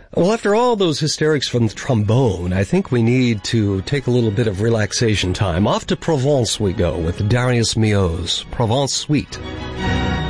Well, after all those hysterics from the trombone, I think we need to take a little bit of relaxation time. Off to Provence we go with Darius Milhaud's Provence Suite.